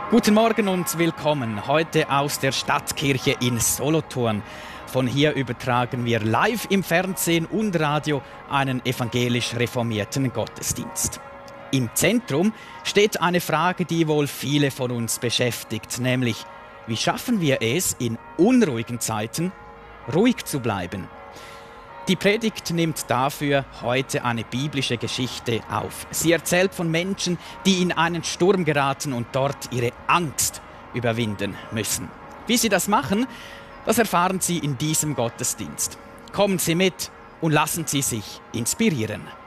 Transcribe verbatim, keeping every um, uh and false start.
Guten Morgen und willkommen heute aus der Stadtkirche in Solothurn. Von hier übertragen wir live im Fernsehen und Radio einen evangelisch reformierten Gottesdienst. Im Zentrum steht eine Frage, die wohl viele von uns beschäftigt, nämlich: Wie schaffen wir es, in unruhigen Zeiten ruhig zu bleiben? Die Predigt nimmt dafür heute eine biblische Geschichte auf. Sie erzählt von Menschen, die in einen Sturm geraten und dort ihre Angst überwinden müssen. Wie sie das machen, das erfahren Sie in diesem Gottesdienst. Kommen Sie mit und lassen Sie sich inspirieren.